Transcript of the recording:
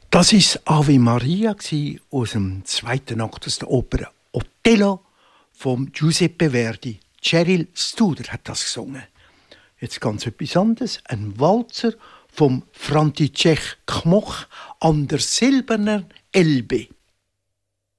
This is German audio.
Das ist Ave Maria aus dem zweiten Akt aus der Oper Othello von Giuseppe Verdi. Cheryl Studer hat das gesungen. Jetzt ganz etwas anderes. Ein Walzer vom František Kmoch an der silbernen Elbe.